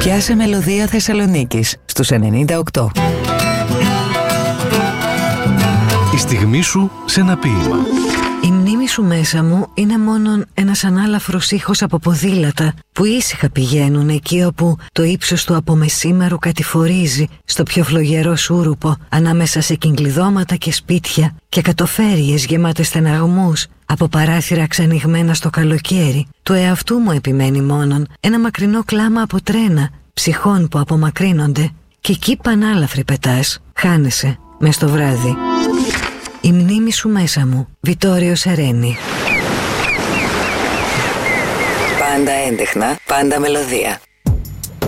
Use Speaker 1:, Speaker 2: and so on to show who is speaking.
Speaker 1: Πιάσε μελωδία Θεσσαλονίκης στους 98.
Speaker 2: Η στιγμή σου σε ένα ποίημα.
Speaker 3: Η μνήμη σου μέσα μου είναι μόνον ένας ανάλαφρος ήχος από ποδήλατα που ήσυχα πηγαίνουν εκεί όπου το ύψος του απομεσήμερου κατηφορίζει στο πιο φλογερό σούρουπο ανάμεσα σε κυγκλιδώματα και σπίτια και κατοφέρειες γεμάτες στεναγμούς από παράθυρα ξανηγμένα στο καλοκαίρι. Του εαυτού μου επιμένει μόνον ένα μακρινό κλάμα από τρένα, ψυχών που απομακρύνονται και εκεί πανάλαφρη πετάς, χάνεσαι μες στο βράδυ. Η μνήμη σου μέσα μου. Βιτόριο Σερένι.
Speaker 1: Πάντα έντεχνα, πάντα μελωδία.